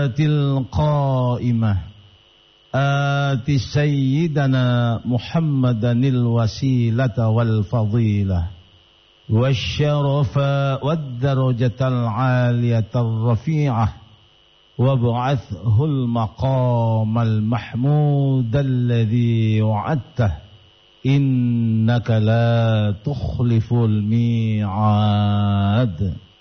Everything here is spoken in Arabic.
الصلاة القائمة آت سيدنا محمدا الوسيلة والفضيلة والشرف والدرجة العالية الرفيعة وابعثه المقام المحمود الذي وعدته إنك لا تخلف الميعاد.